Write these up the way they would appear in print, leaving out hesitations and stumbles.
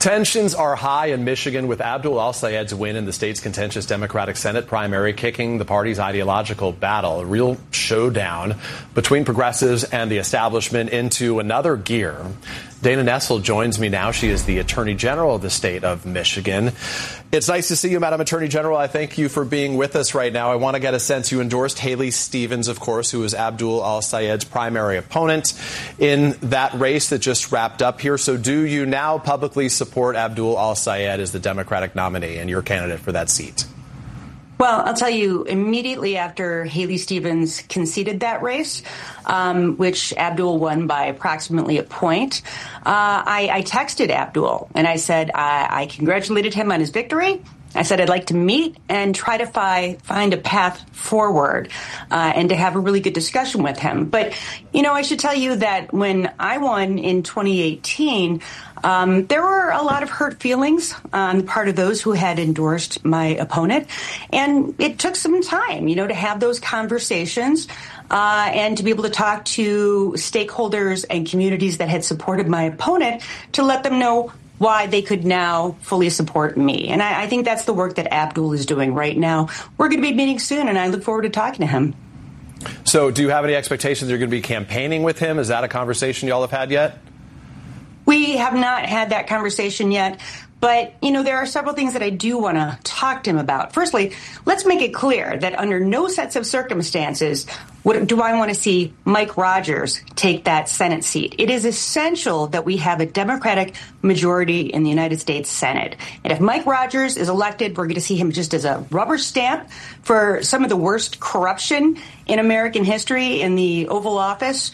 Tensions are high in Michigan with Abdul al-Sayed's win in the state's contentious Democratic Senate primary, kicking the party's ideological battle, a real showdown between progressives and the establishment, into another gear. Dana Nessel joins me now. She is the Attorney General of the state of Michigan. It's nice to see you, Madam Attorney General. I thank you for being with us right now. I want to get a sense. You endorsed Haley Stevens, of course, who is Abdul al-Sayed's primary opponent in that race that just wrapped up here. So do you now publicly support Abdul al-Sayed as the Democratic nominee and your candidate for that seat? Well, I'll tell you, immediately after Haley Stevens conceded that race, which Abdul won by approximately a point, I texted Abdul and I said I congratulated him on his victory. I said I'd like to meet and try to find a path forward and to have a really good discussion with him. But, you know, I should tell you that when I won in 2018, there were a lot of hurt feelings on the part of those who had endorsed my opponent. And it took some time, you know, to have those conversations and to be able to talk to stakeholders and communities that had supported my opponent to let them know why they could now fully support me. And I think that's the work that Abdul is doing right now. We're going to be meeting soon, and I look forward to talking to him. So do you have any expectations you're going to be campaigning with him? Is that a conversation y'all have had yet? We have not had that conversation yet. But, you know, there are several things that I do want to talk to him about. Firstly, let's make it clear that under no sets of circumstances do I want to see Mike Rogers take that Senate seat. It is essential that we have a Democratic majority in the United States Senate. And if Mike Rogers is elected, we're going to see him just as a rubber stamp for some of the worst corruption in American history in the Oval Office.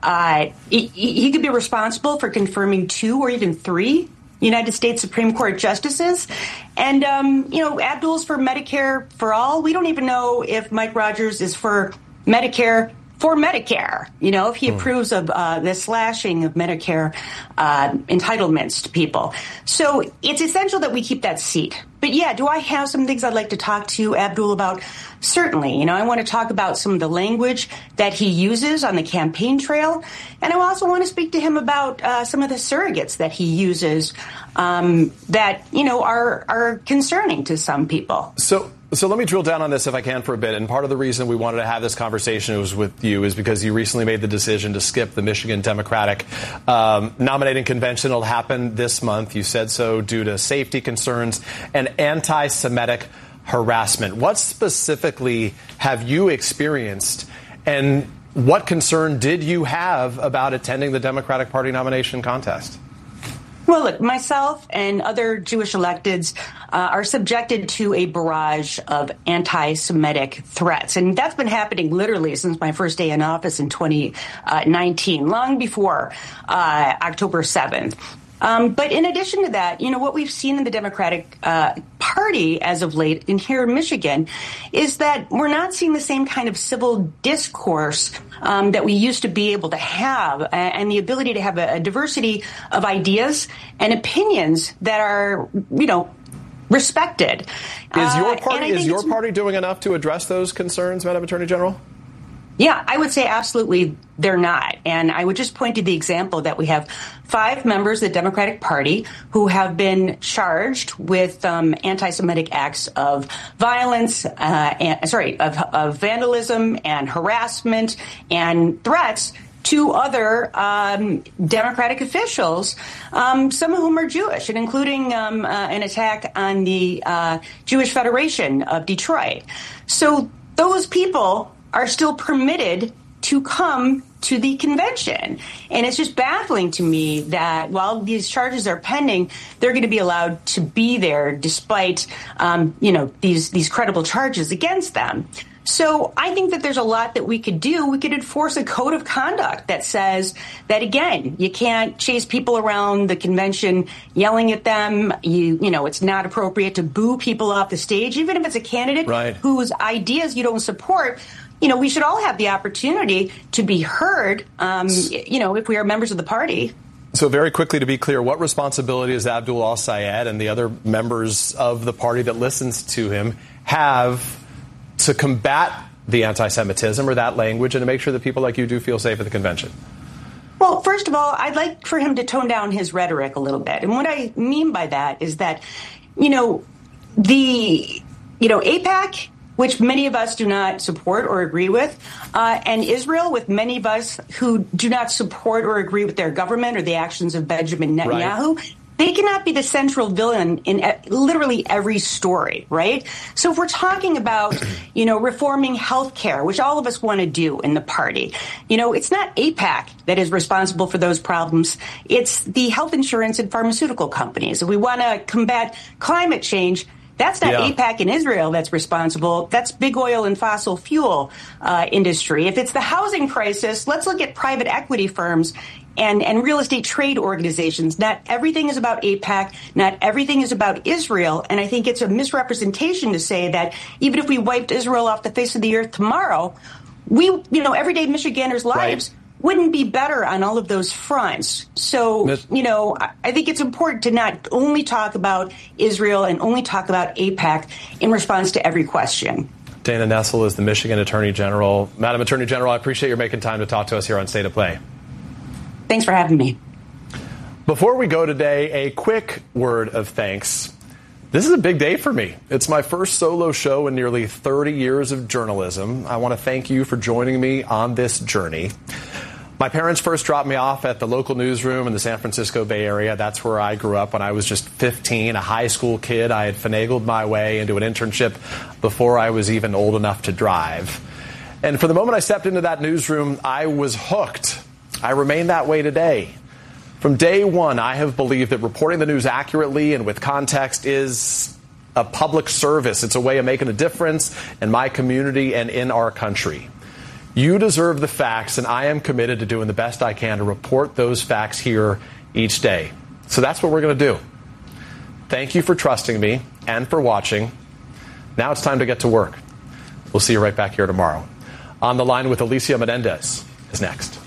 He could be responsible for confirming 2 or even 3 United States Supreme Court justices. And, you know, Abdul's for Medicare for all. We don't even know if Mike Rogers is for Medicare for Medicare, you know, if he approves of the slashing of Medicare entitlements to people. So it's essential that we keep that seat. But, yeah, do I have some things I'd like to talk to Abdul about? Certainly. You know, I want to talk about some of the language that he uses on the campaign trail. And I also want to speak to him about some of the surrogates that he uses that, you know, are concerning to some people. So let me drill down on this if I can for a bit. And part of the reason we wanted to have this conversation with you is because you recently made the decision to skip the Michigan Democratic nominating convention. It'll happen this month. You said so due to safety concerns and anti-Semitic harassment. What specifically have you experienced, and what concern did you have about attending the Democratic Party nomination contest? Well, look, myself and other Jewish electeds are subjected to a barrage of anti-Semitic threats. And that's been happening literally since my first day in office in 2019, long before October 7th. But in addition to that, you know, what we've seen in the Democratic Party as of late in here in Michigan is that we're not seeing the same kind of civil discourse that we used to be able to have, and the ability to have a diversity of ideas and opinions that are, you know, respected. Is your party doing enough to address those concerns, Madam Attorney General? Yeah, I would say absolutely they're not. And I would just point to the example that we have 5 members of the Democratic Party who have been charged with anti-Semitic acts of violence, of vandalism and harassment and threats to other Democratic officials, some of whom are Jewish, and including an attack on the Jewish Federation of Detroit. So those people are still permitted to come to the convention. And it's just baffling to me that while these charges are pending, they're going to be allowed to be there despite, these credible charges against them. So I think that there's a lot that we could do. We could enforce a code of conduct that says that, again, you can't chase people around the convention yelling at them. It's not appropriate to boo people off the stage, even if it's a candidate whose ideas you don't support. You know, we should all have the opportunity to be heard, if we are members of the party. So very quickly, to be clear, what responsibility does Abdul al-Sayed and the other members of the party that listens to him have to combat the anti-Semitism or that language and to make sure that people like you do feel safe at the convention? Well, Well, first of all, I'd like for him to tone down his rhetoric a little bit. And what I mean by that is that, AIPAC, which many of us do not support or agree with, and Israel, with many of us who do not support or agree with their government or the actions of Benjamin Netanyahu, right. They cannot be the central villain in literally every story, right? So if we're talking about, reforming health care, which all of us want to do in the party, it's not AIPAC that is responsible for those problems. It's the health insurance and pharmaceutical companies. If we want to combat climate change, that's not AIPAC in Israel that's responsible. That's big oil and fossil fuel industry. If it's the housing crisis, let's look at private equity firms and real estate trade organizations. Not everything is about AIPAC. Not everything is about Israel. And I think it's a misrepresentation to say that even if we wiped Israel off the face of the earth tomorrow, everyday Michiganders' lives wouldn't be better on all of those fronts. So, I think it's important to not only talk about Israel and only talk about AIPAC in response to every question. Dana Nessel is the Michigan Attorney General. Madam Attorney General, I appreciate your making time to talk to us here on State of Play. Thanks for having me. Before we go today, a quick word of thanks. This is a big day for me. It's my first solo show in nearly 30 years of journalism. I want to thank you for joining me on this journey. My parents first dropped me off at the local newsroom in the San Francisco Bay Area. That's where I grew up when I was just 15, a high school kid. I had finagled my way into an internship before I was even old enough to drive. And from the moment I stepped into that newsroom, I was hooked. I remain that way today. From day one, I have believed that reporting the news accurately and with context is a public service. It's a way of making a difference in my community and in our country. You deserve the facts, and I am committed to doing the best I can to report those facts here each day. So that's what we're going to do. Thank you for trusting me and for watching. Now it's time to get to work. We'll see you right back here tomorrow. On the Line with Alicia Menendez is next.